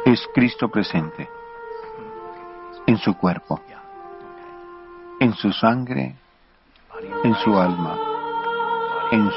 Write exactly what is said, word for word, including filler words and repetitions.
es Cristo presente, en su cuerpo, en su sangre, en su alma, en